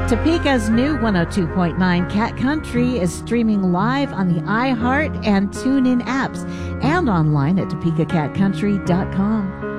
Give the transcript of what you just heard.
Topeka's new 102.9 Cat Country is streaming live on the iHeart and TuneIn apps and online at topekacatcountry.com.